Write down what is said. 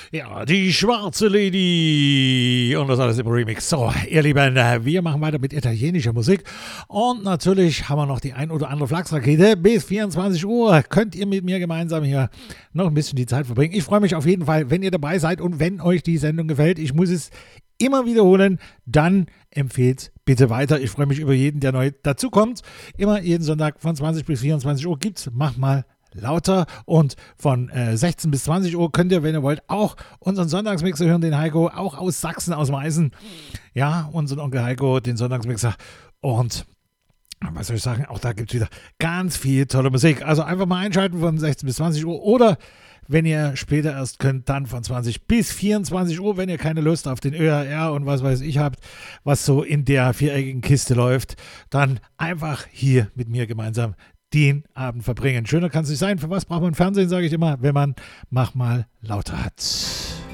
Ja, die schwarze Lady und das alles im Remix. So, ihr Lieben, wir machen weiter mit italienischer Musik und natürlich haben wir noch die ein oder andere Flachsrakete. Bis 24 Uhr könnt ihr mit mir gemeinsam hier noch ein bisschen die Zeit verbringen. Ich freue mich auf jeden Fall, wenn ihr dabei seid und wenn euch die Sendung gefällt. Ich muss es immer wiederholen, dann empfehlt bitte weiter. Ich freue mich über jeden, der neu dazukommt. Immer jeden Sonntag von 20 bis 24 Uhr gibt's Mach mal lauter und von 16 bis 20 Uhr könnt ihr, wenn ihr wollt, auch unseren Sonntagsmixer hören, den Heiko, auch aus Sachsen, aus Meißen. Ja, unseren Onkel Heiko, den Sonntagsmixer. Und was soll ich sagen, auch da gibt es wieder ganz viel tolle Musik. Also einfach mal einschalten von 16 bis 20 Uhr oder wenn ihr später erst könnt, dann von 20 bis 24 Uhr, wenn ihr keine Lust auf den ÖRR und was weiß ich habt, was so in der viereckigen Kiste läuft, dann einfach hier mit mir gemeinsam den Abend verbringen. Schöner kann es nicht sein. Für was braucht man Fernsehen, sage ich immer, wenn man Mach mal lauter hat.